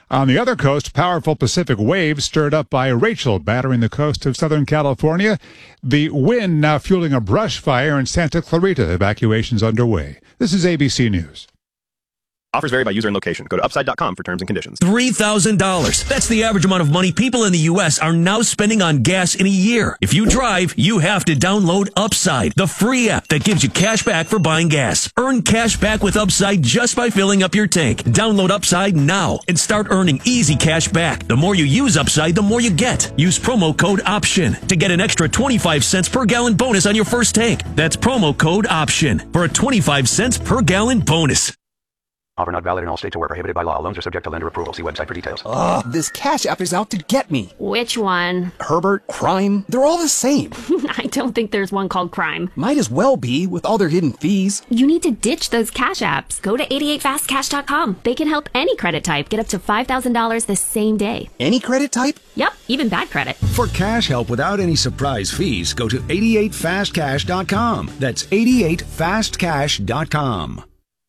On the other coast, powerful Pacific waves stirred up by Rachel battering the coast of Southern California. The wind now fueling a brush fire in Santa Clarita. Evacuations underway. This is ABC News. Offers vary by user and location. Go to upside.com for terms and conditions. $3,000. That's the average amount of money people in the U.S. are now spending on gas in a year. If you drive, you have to download Upside, the free app that gives you cash back for buying gas. Earn cash back with Upside just by filling up your tank. Download Upside now and start earning easy cash back. The more you use Upside, the more you get. Use promo code OPTION to get an extra 25 cents per gallon bonus on your first tank. That's promo code OPTION for a 25 cents per gallon bonus. Offer not valid in all states or where prohibited by law. Loans are subject to lender approval. See website for details. Ugh, this Cash App is out to get me. Which one? Herbert, Crime, they're all the same. I don't think there's one called Crime. Might as well be with all their hidden fees. You need to ditch those Cash Apps. Go to 88fastcash.com. They can help any credit type get up to $5,000 the same day. Any credit type? Yep, even bad credit. For cash help without any surprise fees, go to 88fastcash.com. That's 88fastcash.com.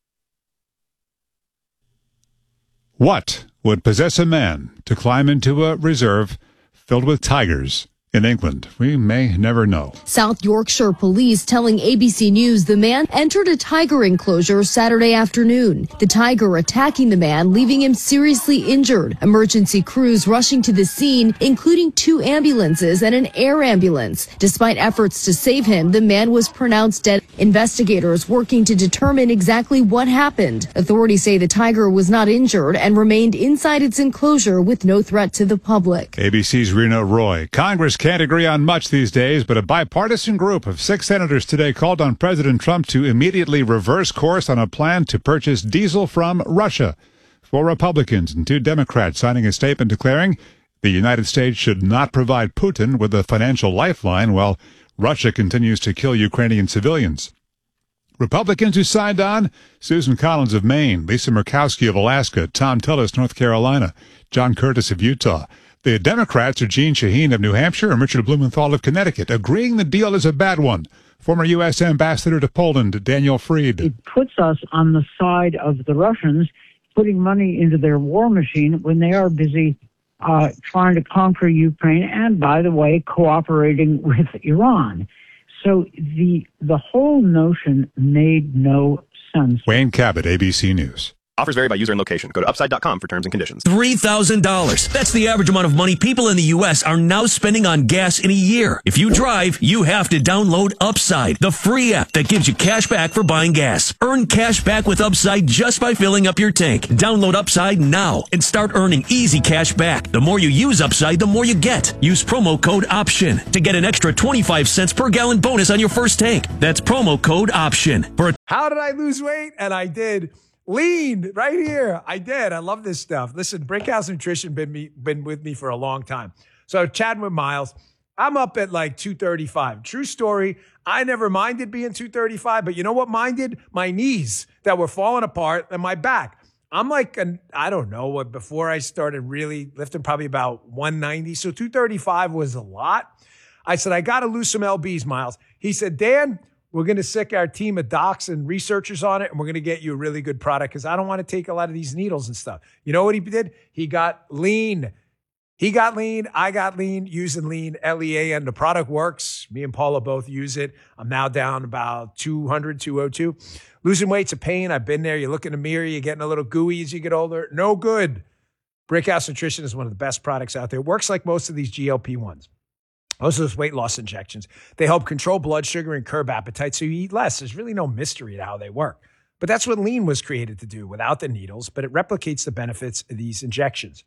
What would possess a man to climb into a reserve filled with tigers in England? We may never know. South Yorkshire police telling ABC News the man entered a tiger enclosure Saturday afternoon. The tiger attacking the man, leaving him seriously injured. Emergency crews rushing to the scene, including 2 ambulances and an air ambulance. Despite efforts to save him, the man was pronounced dead. Investigators working to determine exactly what happened. Authorities say the tiger was not injured and remained inside its enclosure with no threat to the public. ABC's Rena Roy. Congress can't agree on much these days, but a bipartisan group of 6 senators today called on President Trump to immediately reverse course on a plan to purchase diesel from Russia. 4 Republicans and 2 Democrats signing a statement declaring the United States should not provide Putin with a financial lifeline while Russia continues to kill Ukrainian civilians. Republicans who signed on: Susan Collins of Maine, Lisa Murkowski of Alaska, Tom Tillis, North Carolina, John Curtis of Utah. The Democrats are Jeanne Shaheen of New Hampshire and Richard Blumenthal of Connecticut, agreeing the deal is a bad one. Former U.S. Ambassador to Poland, Daniel Fried. It puts us on the side of the Russians, putting money into their war machine when they are busy trying to conquer Ukraine and, by the way, cooperating with Iran. So the whole notion made no sense. Wayne Cabot, ABC News. Offers vary by user and location. Go to upside.com for terms and conditions. $3,000. That's the average amount of money people in the U.S. are now spending on gas in a year. If you drive, you have to download Upside, the free app that gives you cash back for buying gas. Earn cash back with Upside just by filling up your tank. Download Upside now and start earning easy cash back. The more you use Upside, the more you get. Use promo code OPTION to get an extra 25 cents per gallon bonus on your first tank. That's promo code OPTION for a How did I lose weight? And I did. Lean right here. I did. I love this stuff. Listen, Brickhouse Nutrition been with me for a long time. So chatting with Miles, I'm up at like 235. True story. I never minded being 235, but you know what minded? My knees that were falling apart and my back. I'm like, I don't know what, before I started really lifting, probably about 190. So 235 was a lot. I said, I got to lose some LBs, Miles. He said, Dan, we're going to sick our team of docs and researchers on it, and we're going to get you a really good product because I don't want to take a lot of these needles and stuff. You know what he did? He got lean. He got lean. I got lean using lean, LEAN. The product works. Me and Paula both use it. I'm now down about 200, 202. Losing weight's a pain. I've been there. You look in the mirror, you're getting a little gooey as you get older. No good. Brickhouse Nutrition is one of the best products out there. It works like most of these GLP-1s. Most of those weight loss injections, they help control blood sugar and curb appetite so you eat less. There's really no mystery to how they work. But that's what lean was created to do without the needles, but it replicates the benefits of these injections.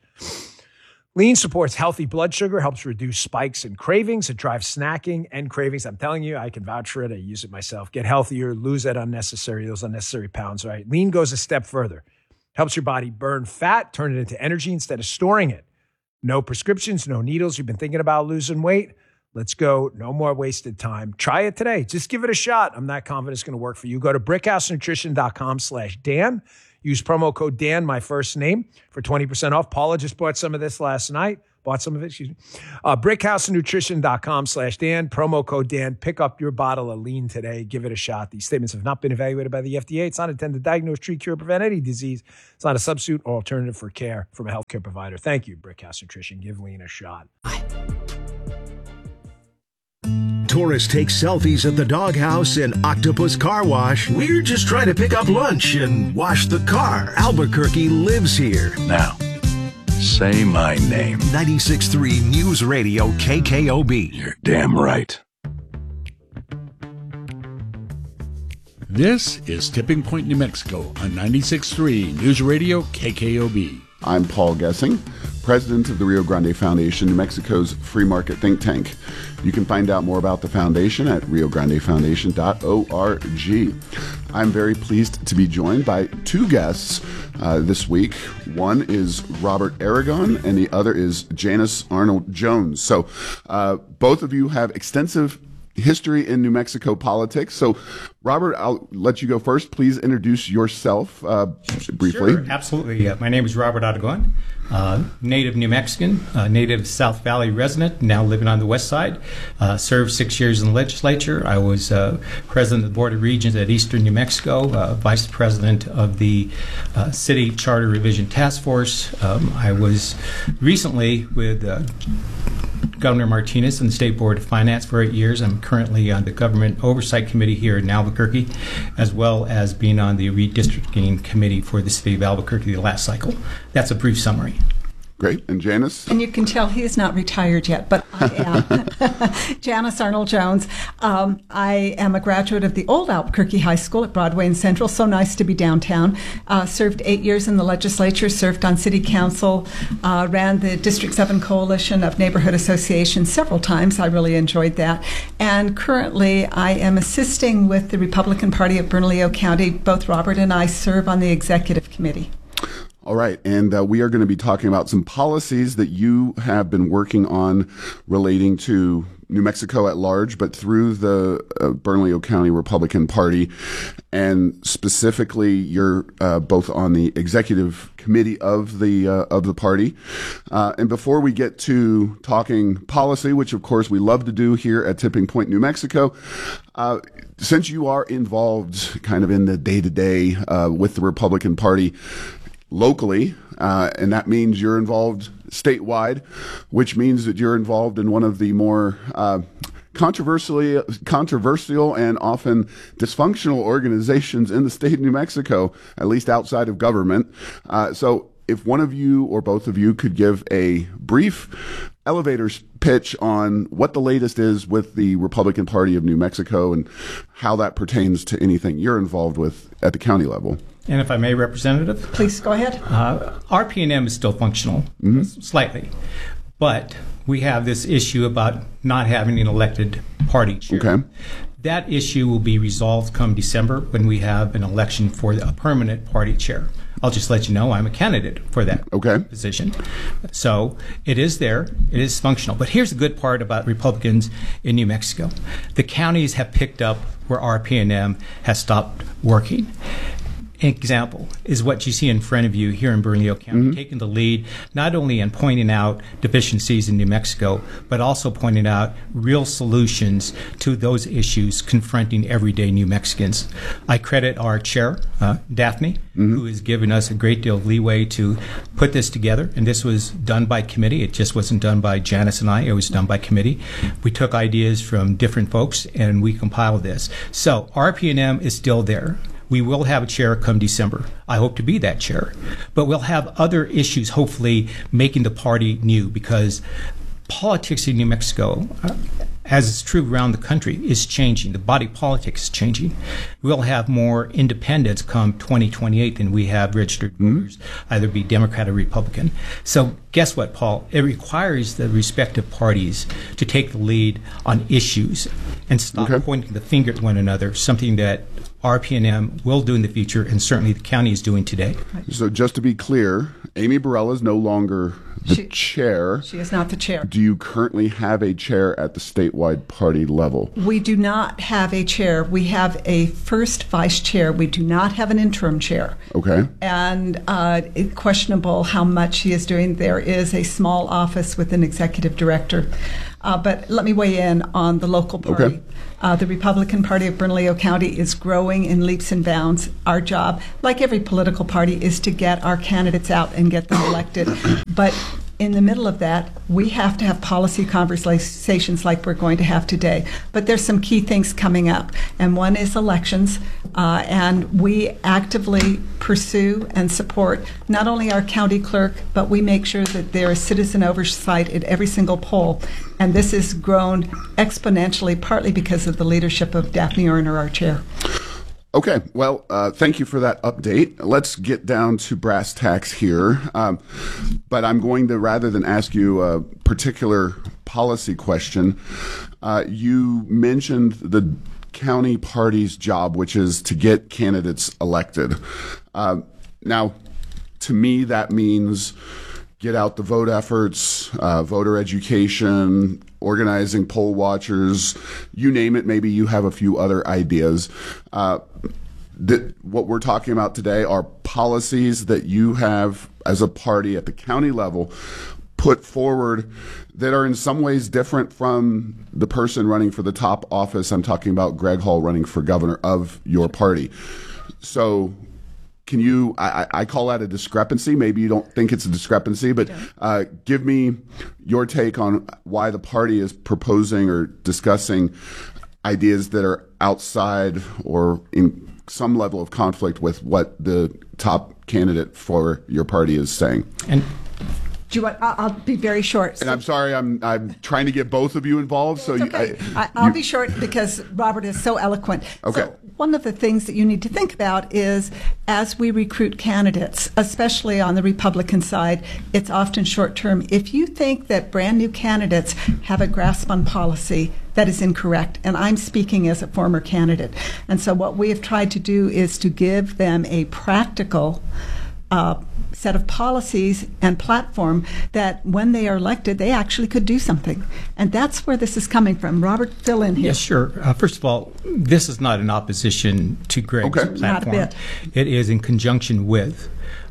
Lean supports healthy blood sugar, helps reduce spikes and cravings. It drives snacking and cravings. I'm telling you, I can vouch for it. I use it myself. Get healthier, lose those unnecessary pounds, right? Lean goes a step further. Helps your body burn fat, turn it into energy instead of storing it. No prescriptions, no needles. You've been thinking about losing weight? Let's go. No more wasted time. Try it today. Just give it a shot. I'm not confident it's going to work for you. Go to brickhousenutrition.com/Dan. Use promo code Dan, my first name, for 20% off. Paula just bought some of this last night. Bought some of it, excuse me. BrickhouseNutrition.com/Dan, promo code Dan. Pick up your bottle of lean today. Give it a shot. These statements have not been evaluated by the FDA. It's not intended to diagnose, treat, cure, prevent any disease. It's not a substitute or alternative for care from a healthcare provider. Thank you, Brickhouse Nutrition. Give lean a shot. Tourists take selfies at the Doghouse and Octopus Car Wash. We're just trying to pick up lunch and wash the car. Albuquerque lives here. Now, say my name. 96.3 News Radio KKOB. You're damn right. This is Tipping Point, New Mexico on 96.3 News Radio KKOB. I'm Paul Gessing, president of the Rio Grande Foundation, New Mexico's free market think tank. You can find out more about the foundation at riograndefoundation.org. I'm very pleased to be joined by two guests this week. One is Robert Aragon, and the other is Janice Arnold Jones. So both of you have extensive history in New Mexico politics. So, Robert, I'll let you go first. Please introduce yourself briefly. Sure, absolutely. My name is Robert Aragon, native New Mexican, native South Valley resident, now living on the west side. Served 6 years in the legislature. I was president of the Board of Regents at Eastern New Mexico, vice president of the City Charter Revision Task Force. I was recently with Governor Martinez and the State Board of Finance for 8 years. I'm currently on the Government Oversight Committee here in Albuquerque, as well as being on the Redistricting Committee for the City of Albuquerque the last cycle. That's a brief summary. Great. And Janice? And you can tell he is not retired yet, but I am. Janice Arnold Jones. I am a graduate of the old Albuquerque High School at Broadway and Central. So nice to be downtown. Served 8 years in the legislature, served on city council, ran the District 7 Coalition of Neighborhood Associations several times. I really enjoyed that. And currently I am assisting with the Republican Party of Bernalillo County. Both Robert and I serve on the executive committee. All right, and we are going to be talking about some policies that you have been working on relating to New Mexico at large, but through the Bernalillo County Republican Party, and specifically you're both on the executive committee of the party. And before we get to talking policy, which of course we love to do here at Tipping Point, New Mexico, since you are involved kind of in the day-to-day with the Republican Party locally, and that means you're involved statewide, which means that you're involved in one of the more controversial and often dysfunctional organizations in the state of New Mexico, at least outside of government. So if one of you or both of you could give a brief elevator pitch on what the latest is with the Republican Party of New Mexico and how that pertains to anything you're involved with at the county level. And if I may, Representative? Please go ahead. RPNM is still functional, slightly. But we have this issue about not having an elected party chair. Okay. That issue will be resolved come December when we have an election for a permanent party chair. I'll just let you know I'm a candidate for that position. So it is there. It is functional. But here's the good part about Republicans in New Mexico. The counties have picked up where RPNM has stopped working. Example is what you see in front of you here in Bernalillo County, taking the lead not only in pointing out deficiencies in New Mexico, but also pointing out real solutions to those issues confronting everyday New Mexicans. I credit our chair, Daphne, who has given us a great deal of leeway to put this together, and this was done by committee. It just wasn't done by Janice and I. It was done by committee. We took ideas from different folks, and we compiled this. So RPNM is still there. We will have a chair come December. I hope to be that chair. But we'll have other issues, hopefully, making the party new, because politics in New Mexico, as is true around the country, is changing. The body politic is changing. We'll have more independents come 2028 than we have registered voters, either be Democrat or Republican. So guess what, Paul? It requires the respective parties to take the lead on issues and stop pointing the finger at one another, something that RPNM will do in the future, and certainly the county is doing today. So just to be clear, Amy Barela is no longer the chair. She is not the chair. Do you currently have a chair at the statewide party level? We do not have a chair. We have a first vice chair. We do not have an interim chair. Okay. And it's questionable how much she is doing. There is a small office with an executive director. But let me weigh in on the local party. Okay. The Republican Party of Bernalillo County is growing in leaps and bounds. Our job, like every political party, is to get our candidates out and get them elected. But in the middle of that, we have to have policy conversations like we're going to have today. But there's some key things coming up, and one is elections, and we actively pursue and support not only our county clerk, but we make sure that there is citizen oversight at every single poll. And this has grown exponentially, partly because of the leadership of Daphne Orner, our chair. Okay, well, thank you for that update. Let's get down to brass tacks here. But I'm going to, rather than ask you a particular policy question, you mentioned the county party's job, which is to get candidates elected. Now, to me, that means get out the vote efforts, voter education, organizing poll watchers, you name it. Maybe you have a few other ideas. What we're talking about today are policies that you have as a party at the county level put forward that are in some ways different from the person running for the top office. I'm talking about Greg Hall running for governor of your party. So can you, I call that a discrepancy. Maybe you don't think it's a discrepancy, but give me your take on why the party is proposing or discussing ideas that are outside or in some level of conflict with what the top candidate for your party is saying. And do you want? I'll be very short. And I'm sorry, I'm trying to get both of you involved. So okay. I'll be short because Robert is so eloquent. Okay. So one of the things that you need to think about is as we recruit candidates, especially on the Republican side, it's often short term. If you think that brand new candidates have a grasp on policy, that is incorrect, and I'm speaking as a former candidate. And so what we have tried to do is to give them a practical set of policies and platform that when they are elected, they actually could do something. And that's where this is coming from. Robert, fill in here. Yes, sure. First of all, this is not in opposition to Greg's platform. Not a bit. It is in conjunction with.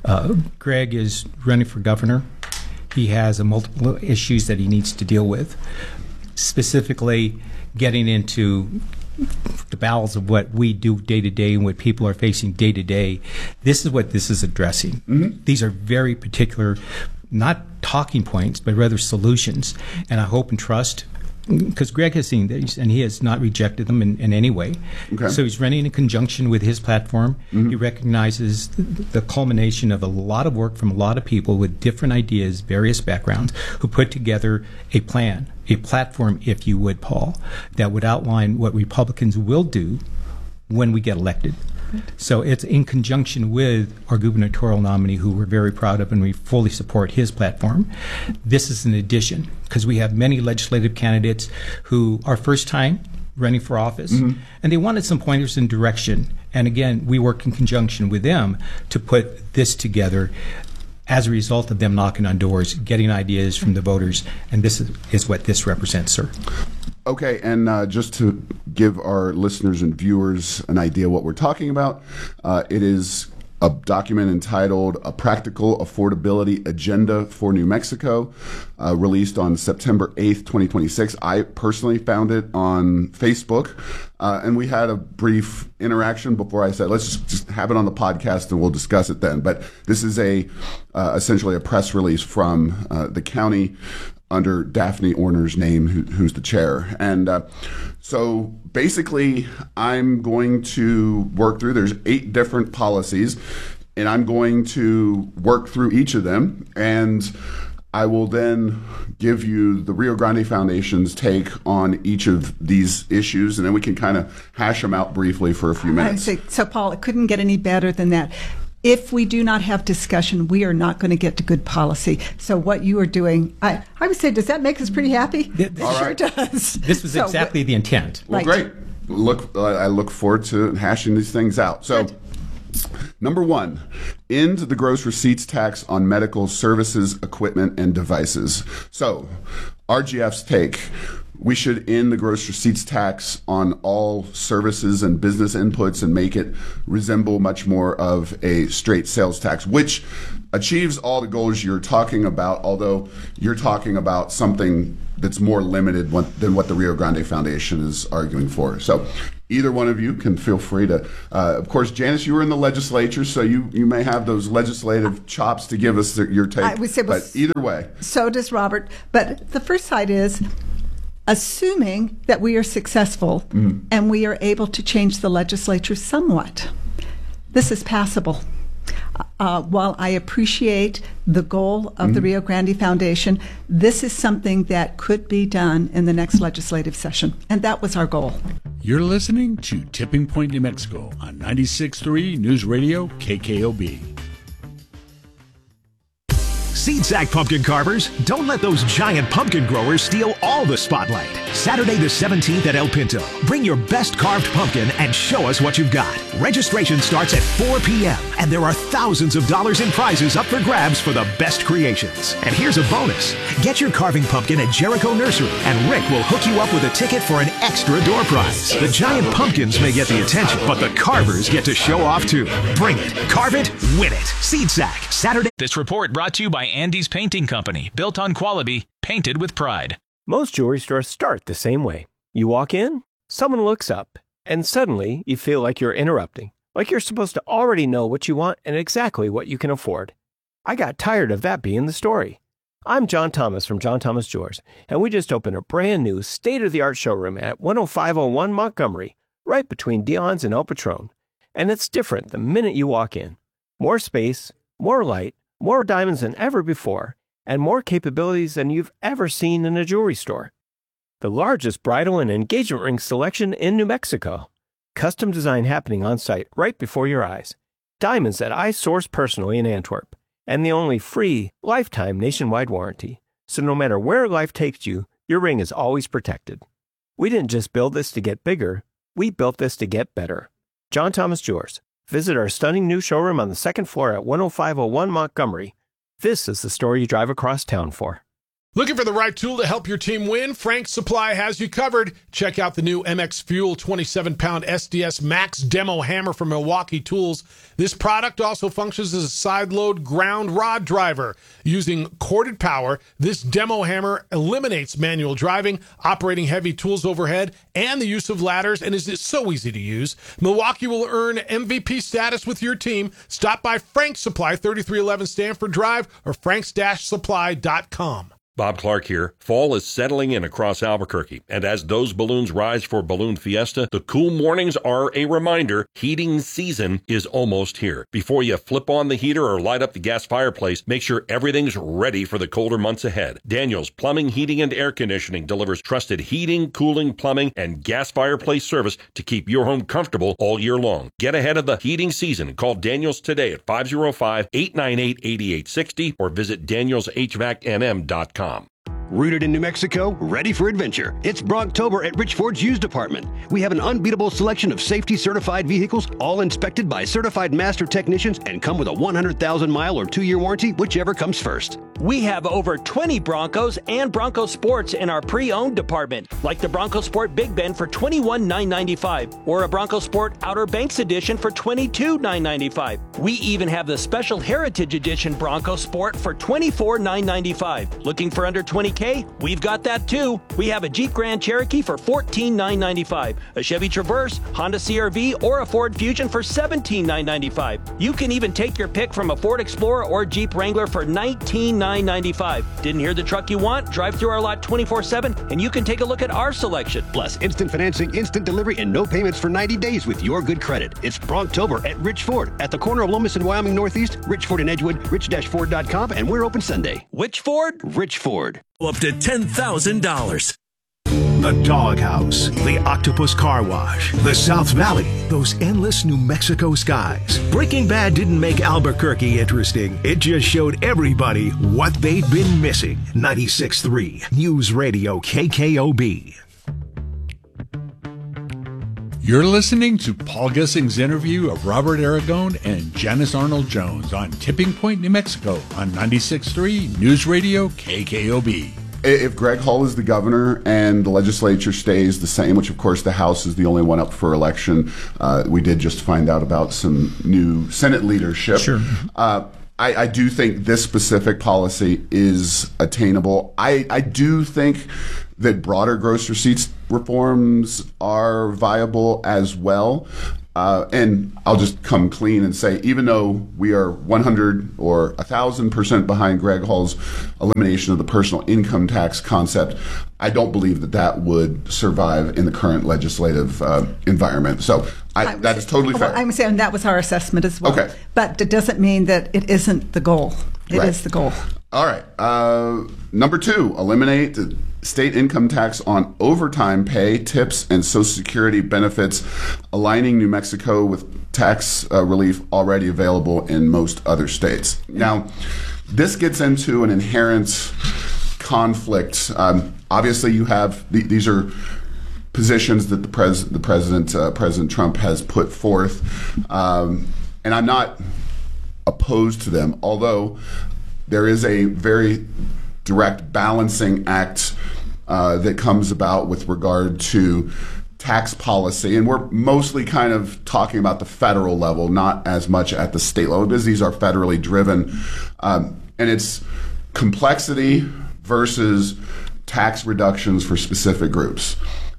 Greg is running for governor. He has multiple issues that he needs to deal with, specifically getting into the bowels of what we do day to day and what people are facing day to day. This is what this is addressing. Mm-hmm. These are very particular, not talking points, but rather solutions. And I hope and trust, because Greg has seen these and he has not rejected them in any way. Okay. So he's running in conjunction with his platform. Mm-hmm. He recognizes the culmination of a lot of work from a lot of people with different ideas, various backgrounds, who put together a plan, a platform, if you would, Paul, that would outline what Republicans will do when we get elected. So it's in conjunction with our gubernatorial nominee, who we're very proud of, and we fully support his platform. This is an addition, because we have many legislative candidates who are first time running for office, mm-hmm. and they wanted some pointers in direction. And again, we work in conjunction with them to put this together as a result of them knocking on doors, getting ideas from the voters, and this is what this represents, sir. Okay, and just to give our listeners and viewers an idea what we're talking about, it is a document entitled A Practical Affordability Agenda for New Mexico, released on September 8th, 2026. I personally found it on Facebook, and we had a brief interaction before I said, let's just have it on the podcast and we'll discuss it then. But this is essentially a press release from the county under Daphne Orner's name, who's the chair. And so basically, I'm going to work through, there's 8 different policies, and I'm going to work through each of them. And I will then give you the Rio Grande Foundation's take on each of these issues, and then we can kind of hash them out briefly for a few minutes. So, Paul, it couldn't get any better than that. If we do not have discussion, we are not going to get to good policy. So what you are doing, I would say, does that make us pretty happy? It sure does. This was exactly the intent. Well, great. I look forward to hashing these things out. So, number one, end the gross receipts tax on medical services, equipment, and devices. So, RGF's take. We should end the gross receipts tax on all services and business inputs and make it resemble much more of a straight sales tax, which achieves all the goals you're talking about, although you're talking about something that's more limited than what the Rio Grande Foundation is arguing for. So either one of you can feel free to, of course, Janice, you were in the legislature, so you may have those legislative chops to give us your take. But either way. So does Robert. But the first side is, assuming that we are successful and we are able to change the legislature somewhat, this is passable. While I appreciate the goal of the Rio Grande Foundation, this is something that could be done in the next legislative session, and that was our goal. You're listening to Tipping Point, New Mexico on 96.3 News Radio KKOB. Seed Sack pumpkin carvers, don't let those giant pumpkin growers steal all the spotlight. Saturday the 17th at El Pinto. Bring your best carved pumpkin and show us what you've got. Registration starts at 4 p.m. and there are thousands of dollars in prizes up for grabs for the best creations. And here's a bonus. Get your carving pumpkin at Jericho Nursery and Rick will hook you up with a ticket for an extra door prize. The giant pumpkins may get the attention, but the carvers get to show off too. Bring it, carve it, win it. Seed Sack, Saturday. This report brought to you by Andy's Painting Company, built on quality, painted with pride. Most jewelry stores start the same way. You walk in, someone looks up, and suddenly you feel like you're interrupting, like you're supposed to already know what you want and exactly what you can afford. I got tired of that being the story. I'm John Thomas from John Thomas Jewelers, and we just opened a brand new state-of-the-art showroom at 10501 Montgomery, right between Dion's and El Patron. And it's different the minute you walk in. More space, more light, more diamonds than ever before, and more capabilities than you've ever seen in a jewelry store. The largest bridal and engagement ring selection in New Mexico. Custom design happening on site right before your eyes. Diamonds that I source personally in Antwerp. And the only free, lifetime nationwide warranty. So no matter where life takes you, your ring is always protected. We didn't just build this to get bigger, we built this to get better. John Thomas Jewelers. Visit our stunning new showroom on the second floor at 10501 Montgomery. This is the story you drive across town for. Looking for the right tool to help your team win? Frank's Supply has you covered. Check out the new MX Fuel 27-pound SDS Max Demo Hammer from Milwaukee Tools. This product also functions as a side-load ground rod driver. Using corded power, this demo hammer eliminates manual driving, operating heavy tools overhead, and the use of ladders, and is so easy to use. Milwaukee will earn MVP status with your team. Stop by Frank's Supply, 3311 Stanford Drive, or franks-supply.com. Bob Clark here. Fall is settling in across Albuquerque, and as those balloons rise for Balloon Fiesta, the cool mornings are a reminder heating season is almost here. Before you flip on the heater or light up the gas fireplace, make sure everything's ready for the colder months ahead. Daniels Plumbing, Heating, and Air Conditioning delivers trusted heating, cooling, plumbing, and gas fireplace service to keep your home comfortable all year long. Get ahead of the heating season and call Daniels today at 505-898-8860 or visit danielshvacnm.com. Rooted in New Mexico, ready for adventure. It's Brocktober at Rich Ford's Used Department. We have an unbeatable selection of safety-certified vehicles, all inspected by certified master technicians and come with a 100,000-mile or 2-year warranty, whichever comes first. We have over 20 Broncos and Bronco Sports in our pre-owned department, like the Bronco Sport Big Bend for $21,995 or a Bronco Sport Outer Banks Edition for $22,995. We even have the Special Heritage Edition Bronco Sport for $24,995. Looking for under $20K? We've got that too. We have a Jeep Grand Cherokee for $14,995, a Chevy Traverse, Honda CR-V, or a Ford Fusion for $17,995. You can even take your pick from a Ford Explorer or Jeep Wrangler for $19,995. Didn't hear the truck you want? Drive through our lot 24/7 and you can take a look at our selection. Plus, instant financing, instant delivery, and no payments for 90 days with your good credit. It's Brocktober at Rich Ford at the corner of Lomas and Wyoming Northeast, Rich Ford in Edgewood, rich-ford.com, and we're open Sunday. Which Ford? Rich Ford. Up to $10,000. The Doghouse, the Octopus Car Wash, the South Valley, those endless New Mexico skies. Breaking Bad didn't make Albuquerque interesting. It just showed everybody what they'd been missing. 96.3 News Radio KKOB. You're listening to Paul Gissing's interview of Robert Aragon and Janice Arnold Jones on Tipping Point, New Mexico on 96.3 News Radio KKOB. If Greg Hull is the governor and the legislature stays the same, which of course the House is the only one up for election, we did just find out about some new Senate leadership. Sure. I do think this specific policy is attainable. I do think that broader gross receipts reforms are viable as well. And I'll just come clean and say, even though we are 100 or 1,000% behind Greg Hull's elimination of the personal income tax concept, I don't believe that that would survive in the current legislative environment. So that is totally fair. I'm saying that was our assessment as well. Okay. But it doesn't mean that it isn't the goal. It is the goal. All right. Number 2, eliminate the state income tax on overtime pay, tips, and Social Security benefits, aligning New Mexico with tax relief already available in most other states. Now, this gets into an inherent conflict. Obviously, you have these are positions that President Trump has put forth, and I'm not opposed to them, although there is a very direct balancing act that comes about with regard to tax policy. And we're mostly kind of talking about the federal level, not as much at the state level, because these are federally driven. And it's complexity versus tax reductions for specific groups.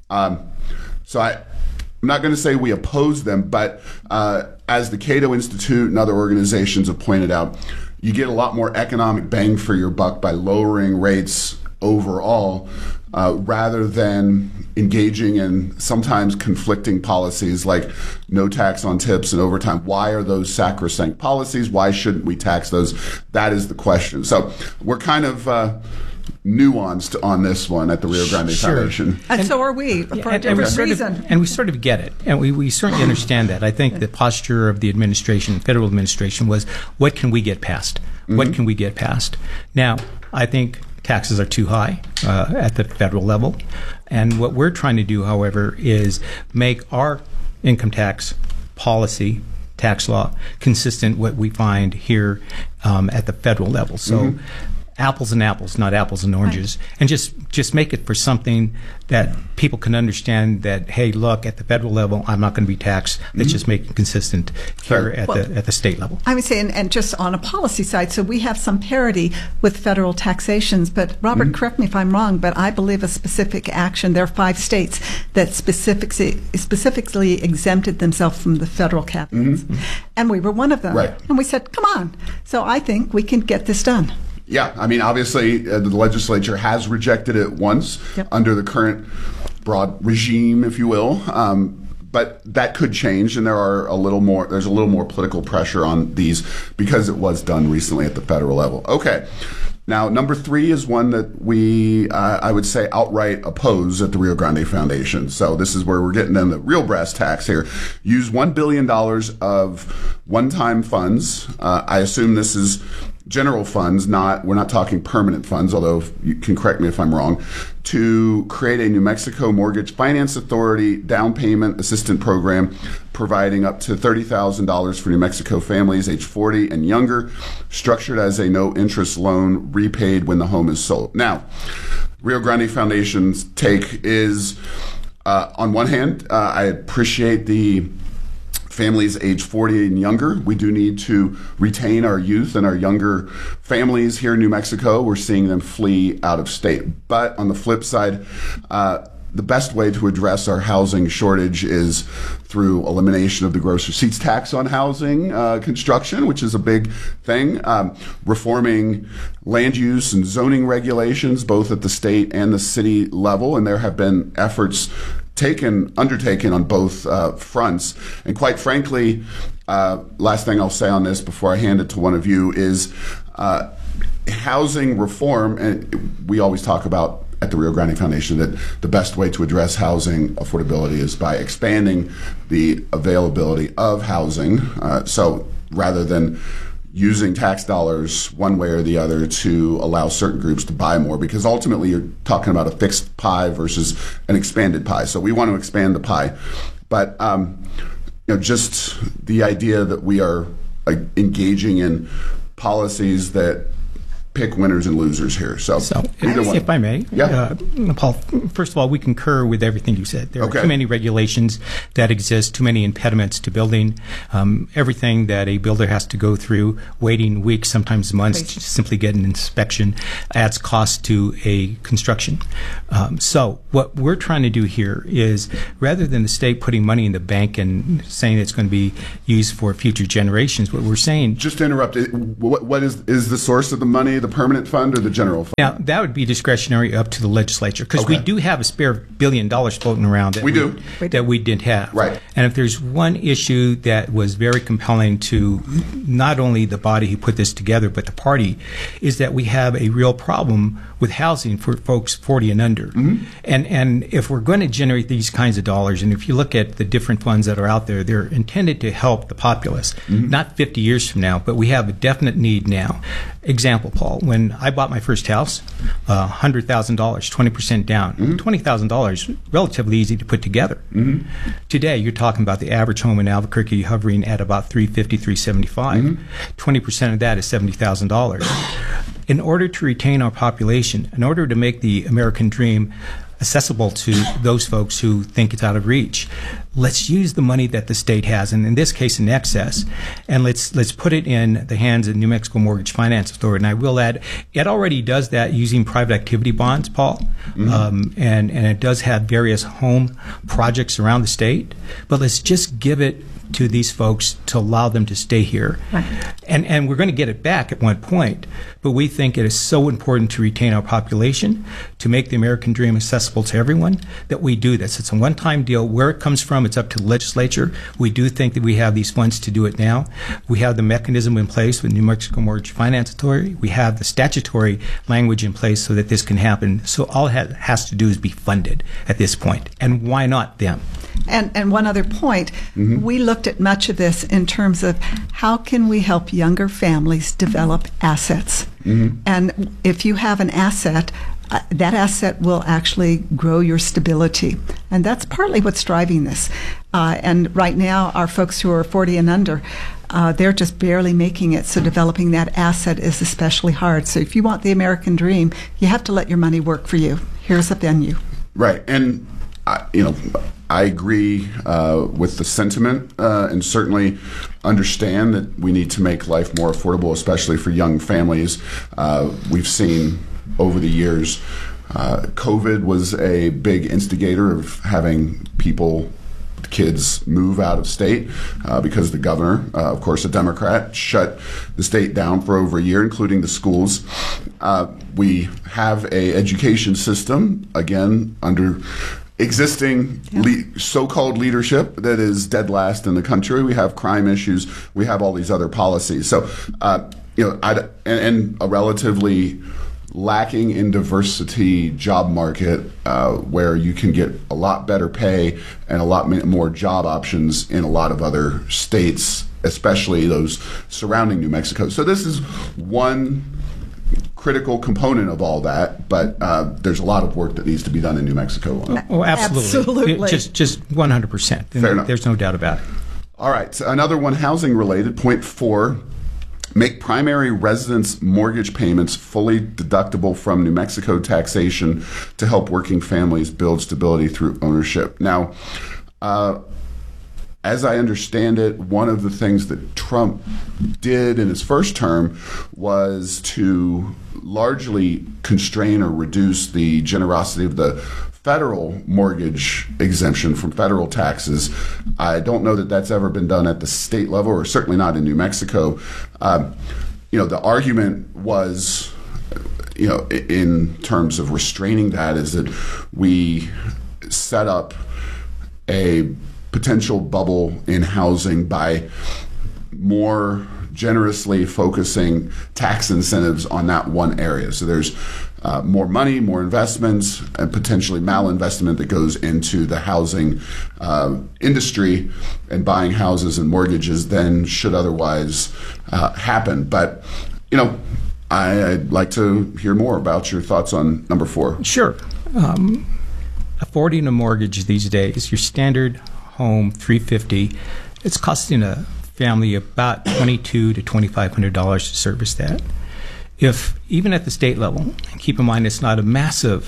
So I'm not going to say we oppose them, but as the Cato Institute and other organizations have pointed out, you get a lot more economic bang for your buck by lowering rates overall, rather than engaging in sometimes conflicting policies like no tax on tips and overtime. Why are those sacrosanct policies? Why shouldn't we tax those? That is the question. So we're kind of nuanced on this one at the Rio Grande Foundation. And so are we, for a different reason. And we sort of get it. And we certainly understand that. I think the posture of the administration, federal administration, was what can we get past? Mm-hmm. What can we get past? Now, I think taxes are too high at the federal level. And what we're trying to do, however, is make our income tax policy, tax law, consistent what we find here at the federal level. So apples and apples, not apples and oranges, and just make it for something that people can understand that, hey, look, at the federal level, I'm not going to be taxed. Let's just make it consistent here at the state level. I would say, and just on a policy side, so we have some parity with federal taxations, but Robert, correct me if I'm wrong, but I believe a specific action, there are 5 states that specifically exempted themselves from the federal cabinets, and we were one of them. Right. And we said, come on. So I think we can get this done. Yeah, I mean, obviously, the legislature has rejected it once under the current broad regime, if you will. But that could change, and there's a little more political pressure on these because it was done recently at the federal level. Okay. Now, number 3 is one that we, I would say, outright oppose at the Rio Grande Foundation. So this is where we're getting into the real brass tacks here. Use $1 billion of one-time funds. I assume this is general funds, we're not talking permanent funds, although you can correct me if I'm wrong, to create a New Mexico Mortgage Finance Authority down payment assistance program providing up to $30,000 for New Mexico families age 40 and younger, structured as a no-interest loan repaid when the home is sold. Now, Rio Grande Foundation's take is, on one hand, I appreciate the families age 40 and younger. We do need to retain our youth and our younger families here in New Mexico. We're seeing them flee out of state. But on the flip side, the best way to address our housing shortage is through elimination of the gross receipts tax on housing construction, which is a big thing, reforming land use and zoning regulations, both at the state and the city level. And there have been efforts undertaken on both fronts. And quite frankly, last thing I'll say on this before I hand it to one of you is housing reform. And we always talk about at the Rio Grande Foundation that the best way to address housing affordability is by expanding the availability of housing. So rather than using tax dollars one way or the other to allow certain groups to buy more, because ultimately you're talking about a fixed pie versus an expanded pie. So we want to expand the pie. But just the idea that we are engaging in policies that pick winners and losers here. So if I may, Paul, first of all, we concur with everything you said. There are too many regulations that exist, too many impediments to building. Everything that a builder has to go through, waiting weeks, sometimes months, to simply get an inspection, adds cost to a construction. So what we're trying to do here is, rather than the state putting money in the bank and saying it's going to be used for future generations, what we're saying... Just to interrupt, what is the source of the money? The permanent fund or the general fund? Now, that would be discretionary up to the legislature, because we do have a spare $1 billion floating around that we didn't have. Right. And if there's one issue that was very compelling to not only the body who put this together, but the party, is that we have a real problem with housing for folks 40 and under. Mm-hmm. And if we're going to generate these kinds of dollars, and if you look at the different funds that are out there, they're intended to help the populace, not 50 years from now, but we have a definite need now. Example, Paul, when I bought my first house, $100,000, 20% down, $20,000, relatively easy to put together. Today, you're talking about the average home in Albuquerque hovering at about $350,000, $375,000. 20% of that is $70,000. In order to retain our population, in order to make the American dream accessible to those folks who think it's out of reach, let's use the money that the state has, and in this case in excess, and let's put it in the hands of New Mexico Mortgage Finance Authority. And I will add, it already does that using private activity bonds, Paul, and it does have various home projects around the state, but let's just give it to these folks to allow them to stay here. Right. And we're going to get it back at one point, but we think it is so important to retain our population, to make the American dream accessible to everyone, that we do this. It's a one-time deal. Where it comes from, it's up to the legislature. We do think that we have these funds to do it now. We have the mechanism in place with New Mexico Mortgage Finance Authority. We have the statutory language in place so that this can happen. So all it has to do is be funded at this point. And why not them? And one other point, we looked at much of this in terms of how can we help younger families develop assets. And if you have an asset, that asset will actually grow your stability. And that's partly what's driving this. And right now, our folks who are 40 and under, they're just barely making it. So developing that asset is especially hard. So if you want the American dream, you have to let your money work for you. Here's a venue. Right. And, I agree with the sentiment and certainly understand that we need to make life more affordable, especially for young families. We've seen over the years, COVID was a big instigator of having kids move out of state because the governor, of course a Democrat, shut the state down for over a year, including the schools. We have a education system, again, under existing so-called leadership that is dead last in the country. We have crime issues. We have all these other policies. So, and a relatively lacking in diversity job market where you can get a lot better pay and a lot more job options in a lot of other states, especially those surrounding New Mexico. So this is one critical component of all that, but there's a lot of work that needs to be done in New Mexico. Oh, absolutely. Just 100%. Fair enough. There's no doubt about it. All right. So another one, housing related. Point 4, make primary residence mortgage payments fully deductible from New Mexico taxation to help working families build stability through ownership. Now, as I understand it, one of the things that Trump did in his first term was to largely constrain or reduce the generosity of the federal mortgage exemption from federal taxes. I don't know that that's ever been done at the state level, or certainly not in New Mexico. The argument was, in terms of restraining that, is that we set up a potential bubble in housing by more generously focusing tax incentives on that one area. So there's more money, more investments, and potentially malinvestment that goes into the housing industry and buying houses and mortgages than should otherwise happen. But, I'd like to hear more about your thoughts on number 4. Sure. Affording a mortgage these days, your standard home, $350. It's costing a family about $2,200 to $2,500 to service that. If even at the state level, keep in mind it's not a massive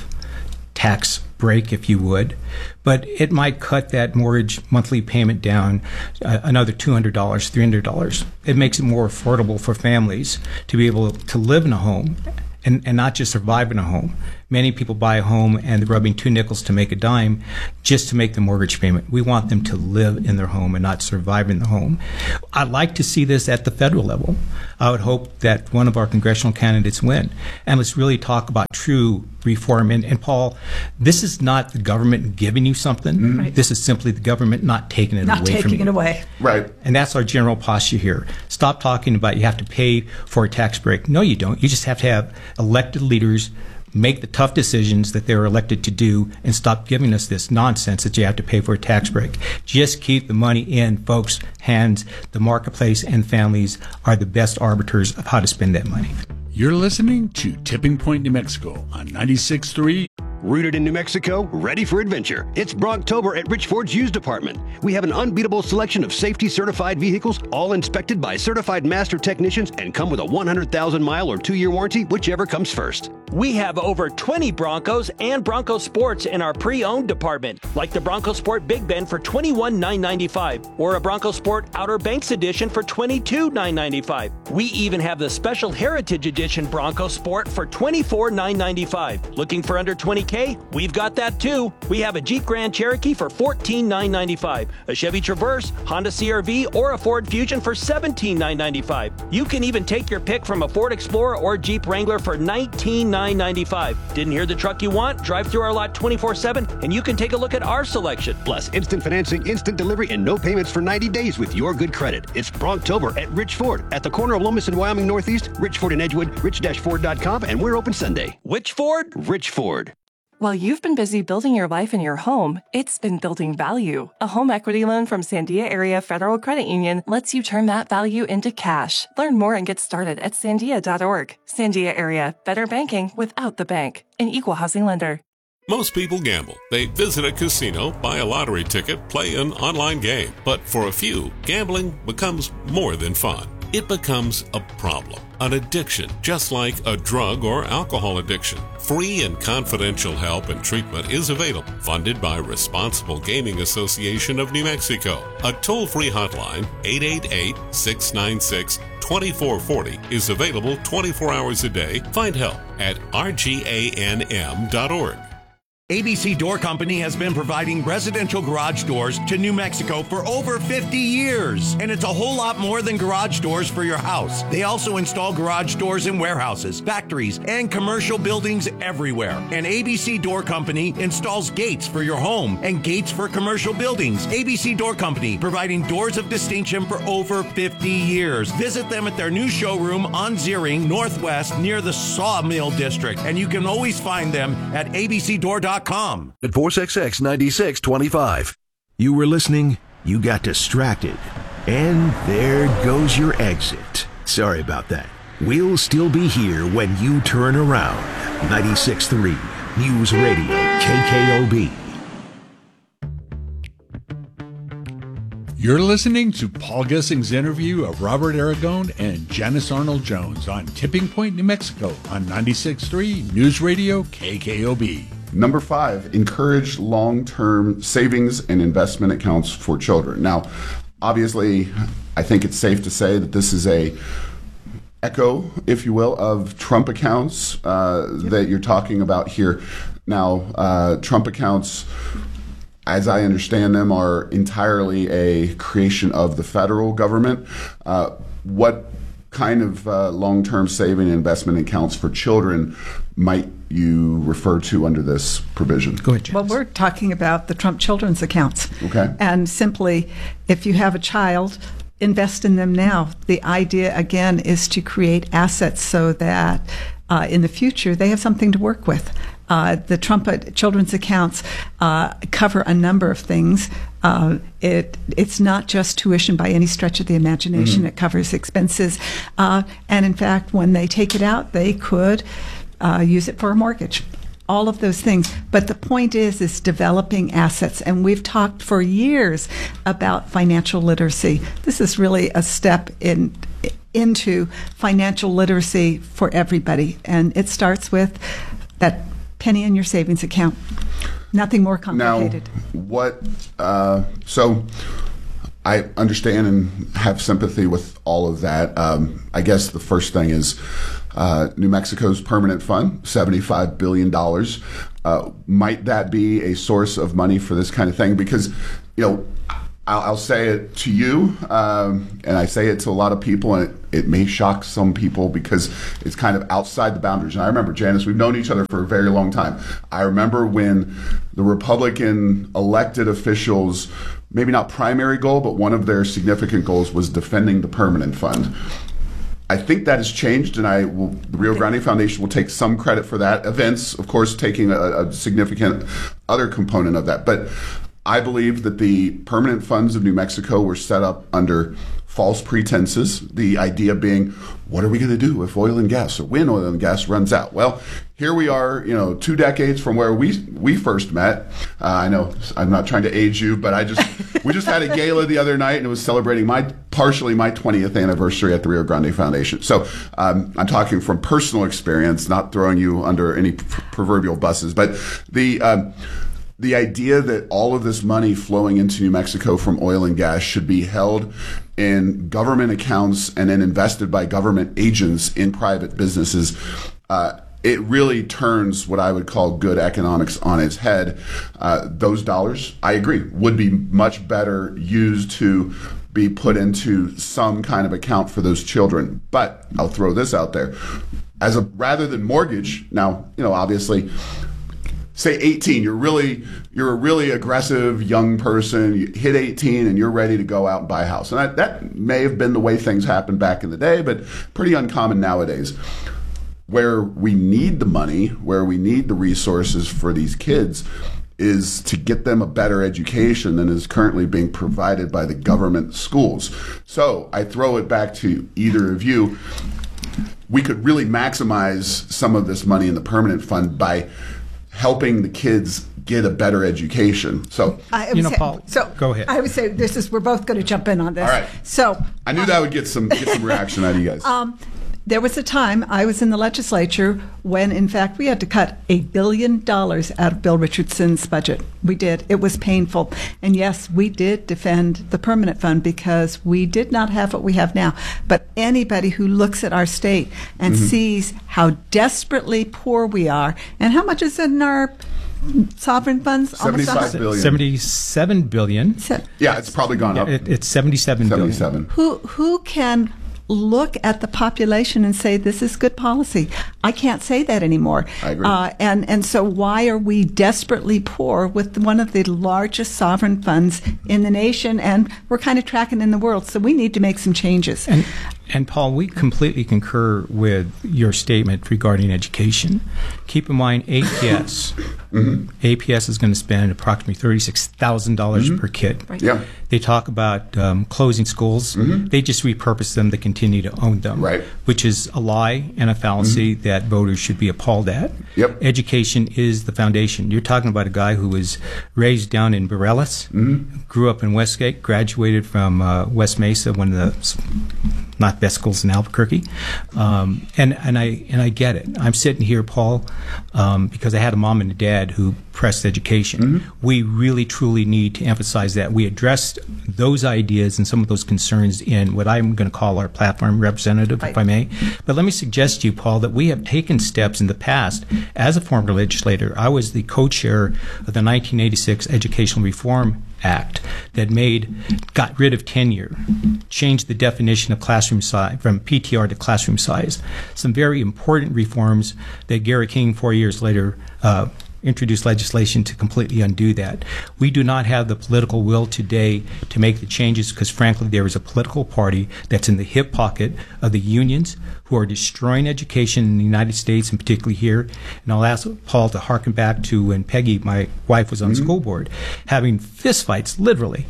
tax break, if you would, but it might cut that mortgage monthly payment down another $200, $300. It makes it more affordable for families to be able to live in a home and not just survive in a home. Many people buy a home and they're rubbing 2 nickels to make a dime just to make the mortgage payment. We want them to live in their home and not survive in the home. I'd like to see this at the federal level. I would hope that one of our congressional candidates win. And let's really talk about true reform. And Paul, this is not the government giving you something. Mm-hmm. Right. This is simply the government not taking it away from you. Not taking it away. Right. And that's our general posture here. Stop talking about you have to pay for a tax break. No, you don't. You just have to have elected leaders make the tough decisions that they're elected to do and stop giving us this nonsense that you have to pay for a tax break. Just keep the money in folks' hands. The marketplace and families are the best arbiters of how to spend that money. You're listening to Tipping Point, New Mexico on 96.3. Rooted in New Mexico, ready for adventure. It's Brocktober at Rich Ford's Used Department. We have an unbeatable selection of safety-certified vehicles, all inspected by certified master technicians and come with a 100,000-mile or 2-year warranty, whichever comes first. We have over 20 Broncos and Bronco Sports in our pre-owned department, like the Bronco Sport Big Ben for $21,995 or a Bronco Sport Outer Banks Edition for $22,995. We even have the Special Heritage Edition Bronco Sport for $24,995. Looking for under $20K? We've got that too. We have a Jeep Grand Cherokee for $14,995, a Chevy Traverse, Honda CR-V, or a Ford Fusion for $17,995. You can even take your pick from a Ford Explorer or Jeep Wrangler for $19,995. Didn't hear the truck you want? Drive through our lot 24/7 and you can take a look at our selection. Plus, instant financing, instant delivery, and no payments for 90 days with your good credit. It's Brocktober at Rich Ford at the corner of Lomas and Wyoming Northeast, Rich Ford in Edgewood, rich-ford.com, and we're open Sunday. Which Ford? Rich Ford. While you've been busy building your life in your home, it's been building value. A home equity loan from Sandia Area Federal Credit Union lets you turn that value into cash. Learn more and get started at sandia.org. Sandia Area, better banking without the bank. An equal housing lender. Most people gamble. They visit a casino, buy a lottery ticket, play an online game. But for a few, gambling becomes more than fun. It becomes a problem, an addiction, just like a drug or alcohol addiction. Free and confidential help and treatment is available, funded by Responsible Gaming Association of New Mexico. A toll-free hotline, 888-696-2440, is available 24 hours a day. Find help at rganm.org. ABC Door Company has been providing residential garage doors to New Mexico for over 50 years. And it's a whole lot more than garage doors for your house. They also install garage doors in warehouses, factories, and commercial buildings everywhere. And ABC Door Company installs gates for your home and gates for commercial buildings. ABC Door Company, providing doors of distinction for over 50 years. Visit them at their new showroom on Ziering Northwest near the Sawmill District. And you can always find them at abcdoor.com. At 466 9625. You were listening, you got distracted, and there goes your exit. Sorry about that. We'll still be here when you turn around. 96.3 News Radio KKOB. You're listening to Paul Gessing's interview of Robert Aragon and Janice Arnold Jones on Tipping Point, New Mexico on 96.3 News Radio KKOB. Number 5, encourage long-term savings and investment accounts for children. Now, obviously, I think it's safe to say that this is a echo, if you will, of Trump accounts that you're talking about here. Now, Trump accounts, as I understand them, are entirely a creation of the federal government. What kind of long-term saving and investment accounts for children might you refer to under this provision? Go ahead, Janice. Well, we're talking about the Trump children's accounts. Okay. And simply, if you have a child, invest in them now. The idea, again, is to create assets so that in the future they have something to work with. The Trump children's accounts cover a number of things. It's not just tuition by any stretch of the imagination. Mm-hmm. It covers expenses. And in fact, when they take it out, they could use it for a mortgage. all of those things. But the point is developing assets. And we've talked for years about financial literacy. This is really a step into financial literacy for everybody. And it starts with that penny in your savings account. Nothing more complicated. Now, so I understand and have sympathy with all of that. I guess the first thing is New Mexico's permanent fund, $75 billion. Might that be a source of money for this kind of thing? Because, I'll say it to you, and I say it to a lot of people, and it may shock some people because it's kind of outside the boundaries. And I remember, Janice, we've known each other for a very long time. I remember when the Republican elected officials, maybe not primary goal, but one of their significant goals was defending the permanent fund. I think that has changed, and the Rio Grande Foundation will take some credit for that. Events, of course, taking a significant other component of that. But I believe that the permanent funds of New Mexico were set up under false pretenses. The idea being, what are we going to do if oil and gas, or when oil and gas runs out? Well, here we are, 2 decades from where we first met. I know I'm not trying to age you, but we just had a gala the other night, and it was celebrating partially my 20th anniversary at the Rio Grande Foundation. So I'm talking from personal experience, not throwing you under any proverbial buses, but the idea that all of this money flowing into New Mexico from oil and gas should be held in government accounts and then invested by government agents in private businesses, it really turns what I would call good economics on its head. Those dollars, I agree, would be much better used to be put into some kind of account for those children. But I'll throw this out there. Rather than mortgage, now, obviously, say 18, you're a really aggressive young person. You hit 18 and you're ready to go out and buy a house. And that may have been the way things happened back in the day, but pretty uncommon nowadays. Where we need the money, where we need the resources for these kids, is to get them a better education than is currently being provided by the government schools. So I throw it back to either of you. We could really maximize some of this money in the permanent fund by helping the kids get a better education. So, Paul, go ahead. I would say we're both going to jump in on this. All right. So I knew that would get some reaction out of you guys. There was a time I was in the legislature when, in fact, we had to cut $1 billion out of Bill Richardson's budget. We did. It was painful. And yes, we did defend the permanent fund because we did not have what we have now. But anybody who looks at our state and sees how desperately poor we are, and how much is in our sovereign funds? $75 billion. $77 billion. Yeah, it's probably gone up. It's $77 billion. Who can look at the population and say this is good policy? I can't say that anymore. I agree. And so why are we desperately poor with one of the largest sovereign funds in the nation, and we're kind of tracking in the world? So we need to make some changes. And Paul, we completely concur with your statement regarding education. Keep in mind, APS. APS is going to spend approximately $36,000 per kid. Right. Yeah. They talk about closing schools. They just repurpose them to continue to own them, right? Which is a lie and a fallacy that voters should be appalled at. Yep. Education is the foundation. You're talking about a guy who was raised down in Bareilles, grew up in Westgate, graduated from West Mesa, one of the not best schools in Albuquerque, and I get it. I'm sitting here, Paul, because I had a mom and a dad who pressed education. We really truly need to emphasize that. We addressed those ideas and some of those concerns in what I'm going to call our platform representative, if I may. But let me suggest to you, Paul, that we have taken steps in the past. As a former legislator, I was the co-chair of the 1986 Educational Reform Act that got rid of tenure, changed the definition of classroom size from PTR to classroom size. Some very important reforms that Gary King 4 years later introduced legislation to completely undo that. We do not have the political will today to make the changes because, frankly, there is a political party that's in the hip pocket of the unions who are destroying education in the United States, and particularly here. And I'll ask Paul to harken back to when Peggy, my wife, was on the school board, having fistfights, literally,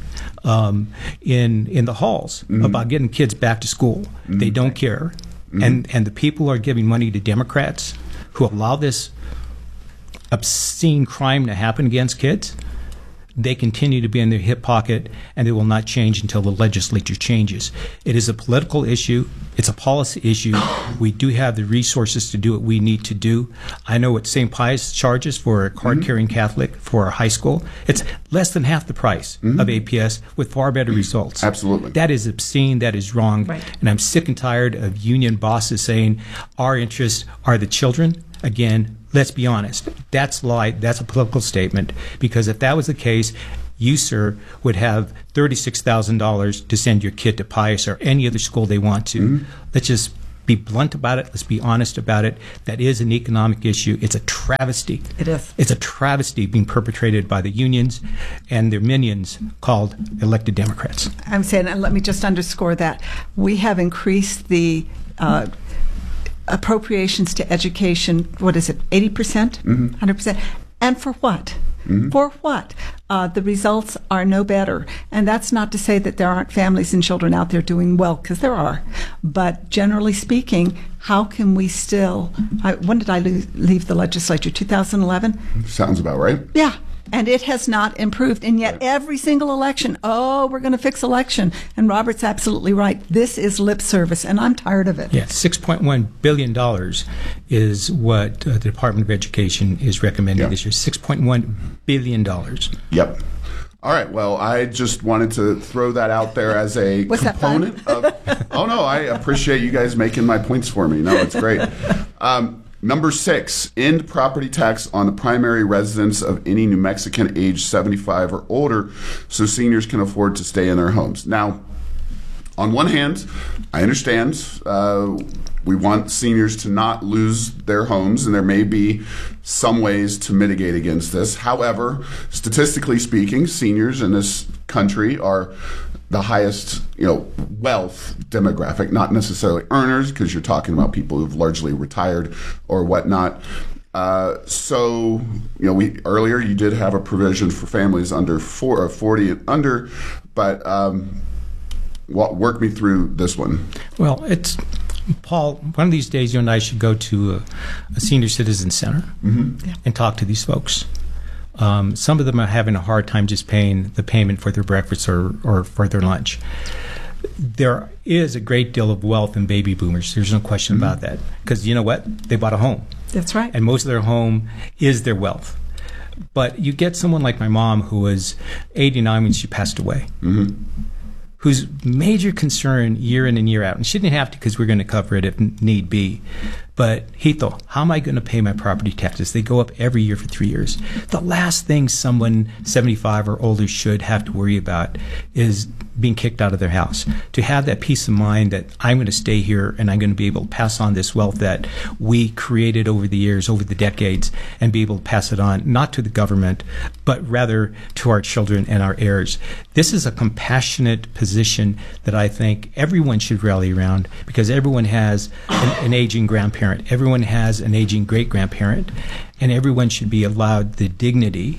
in the halls about getting kids back to school. They don't care. And the people are giving money to Democrats who allow this obscene crime to happen against kids, they continue to be in their hip pocket, and it will not change until the legislature changes. It is a political issue. It's a policy issue. We do have the resources to do what we need to do. I know what St. Pius charges for a card-carrying Catholic for a high school. It's less than half the price of APS with far better results. Absolutely. That is obscene. That is wrong. Right. And I'm sick and tired of union bosses saying our interests are the children. Again, let's be honest. That's lie. That's a political statement. Because if that was the case, you, sir, would have $36,000 to send your kid to Pius or any other school they want to. Let's just be blunt about it. Let's be honest about it. That is an economic issue. It's a travesty. It is. It's a travesty being perpetrated by the unions and their minions called elected Democrats. I'm saying, and let me just underscore that. We have increased the appropriations to education, what is it, 80%? 100%? And for what? For what? The results are no better. And that's not to say that there aren't families and children out there doing well, because there are. But generally speaking, how can we still, when did I leave the legislature? 2011? Sounds about right. Yeah. And it has not improved. And yet every single election, we're going to fix election. And Robert's absolutely right. This is lip service, and I'm tired of it. Yeah, $6.1 billion is what the Department of Education is recommending this year. $6.1 billion. Yep. All right. Well, I just wanted to throw that out there as a component of. Oh, no, I appreciate you guys making my points for me. No, it's great. Number 6, end property tax on the primary residence of any New Mexican age 75 or older so seniors can afford to stay in their homes. Now, on one hand, I understand we want seniors to not lose their homes, and there may be some ways to mitigate against this. However, statistically speaking, seniors in this country are the highest, wealth demographic, not necessarily earners, because you're talking about people who've largely retired or whatnot. So, earlier you did have a provision for families under 40 and under, but work me through this one. Well, Paul, one of these days you and I should go to a senior citizen center and talk to these folks. Some of them are having a hard time just paying the payment for their breakfast or for their lunch. There is a great deal of wealth in baby boomers. There's no question about that. Because you know what? They bought a home. That's right. And most of their home is their wealth. But you get someone like my mom, who was 89 when she passed away, whose major concern year in and year out, and she didn't have to because we're going to cover it if need be, but Hito, how am I going to pay my property taxes? They go up every year for 3 years. The last thing someone 75 or older should have to worry about is being kicked out of their house. To have that peace of mind that I'm going to stay here and I'm going to be able to pass on this wealth that we created over the years, over the decades, and be able to pass it on, not to the government, but rather to our children and our heirs. This is a compassionate position that I think everyone should rally around, because everyone has an aging grandparent. Everyone has an aging great-grandparent, and everyone should be allowed the dignity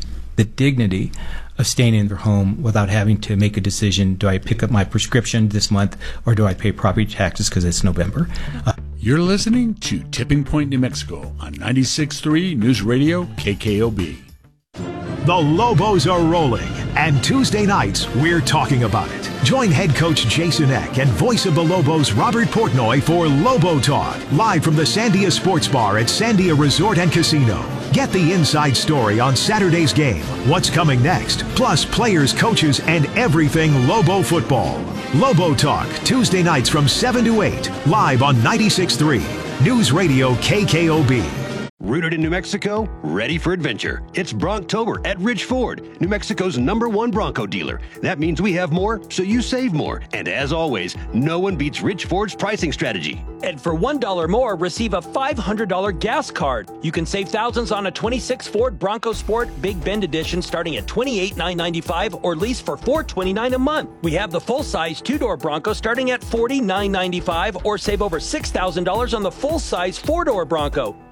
of staying in their home without having to make a decision. Do I pick up my prescription this month, or do I pay property taxes because it's November? You're listening to Tipping Point, New Mexico on 96.3 News Radio KKOB. The Lobos are rolling, and Tuesday nights, we're talking about it. Join head coach Jason Eck and voice of the Lobos Robert Portnoy for Lobo Talk, live from the Sandia Sports Bar at Sandia Resort and Casino. Get the inside story on Saturday's game, what's coming next, plus players, coaches, and everything Lobo football. Lobo Talk, Tuesday nights from 7 to 8, live on 96.3 News Radio KKOB. Rooted in New Mexico, ready for adventure. It's Bronctober at Ridge Ford, New Mexico's #1 Bronco dealer. That means we have more, so you save more. And as always, no one beats Ridge Ford's pricing strategy. And for $1 more, receive a $500 gas card. You can save thousands on a 26 Ford Bronco Sport Big Bend Edition starting at $28,995 or lease for $429 a month. We have the full-size 2-door Bronco starting at $49,995 or save over $6,000 on the full-size 4-door Bronco.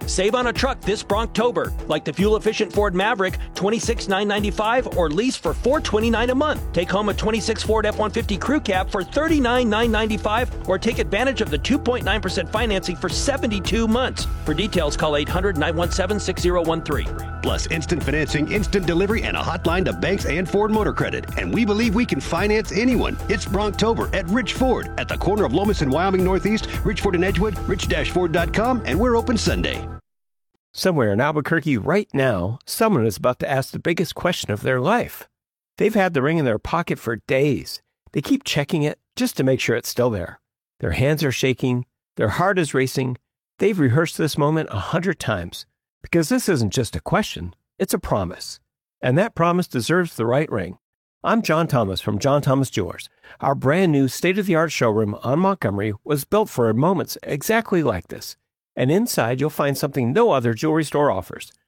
Save on a truck this Bronctober, like the fuel-efficient Ford Maverick, $26,995, or lease for $429 a month. Take home a 26 Ford F-150 Crew Cab for $39,995, or take advantage of the 2.9% financing for 72 months. For details, call 800-917-6013. Plus instant financing, instant delivery, and a hotline to banks and Ford Motor Credit. And we believe we can finance anyone. It's Bronctober at Rich Ford at the corner of Lomas and Wyoming Northeast, Rich Ford and Edgewood, rich-ford.com, and we're open Sunday. Somewhere in Albuquerque right now, someone is about to ask the biggest question of their life. They've had the ring in their pocket for days. They keep checking it just to make sure it's still there. Their hands are shaking. Their heart is racing. They've rehearsed this moment 100 times. Because this isn't just a question, it's a promise. And that promise deserves the right ring. I'm John Thomas from John Thomas Jewelers. Our brand new state-of-the-art showroom on Montgomery was built for moments exactly like this. And inside, you'll find something no other jewelry store offers.